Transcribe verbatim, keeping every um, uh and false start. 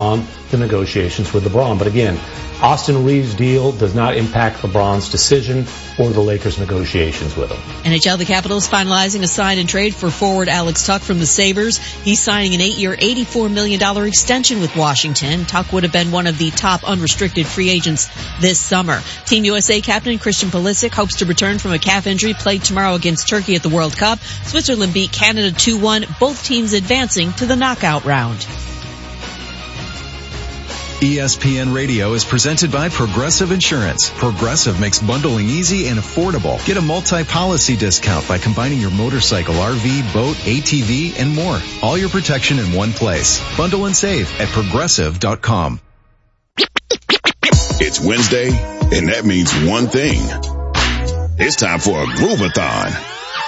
on the negotiations with LeBron. But again, Austin Reeves' deal does not impact LeBron's decision or the Lakers' negotiations with him. N H L, the Capitals finalizing a sign and trade for forward Alex Tuch from the Sabres. He's signing an eight-year, eighty-four million dollars extension with Washington. Tuch would have been one of the top unrestricted free agents this summer. Team U S A captain Christian Pulisic hopes to return from a calf injury, played tomorrow against Turkey at the World Cup. Switzerland beat Canada two one, both teams advancing to the knockout round. E S P N Radio is presented by Progressive Insurance. Progressive makes bundling easy and affordable. Get a multi-policy discount by combining your motorcycle, R V, boat, A T V, and more. All your protection in one place. Bundle and save at progressive dot com. It's Wednesday, and that means one thing. It's time for a Groovathon.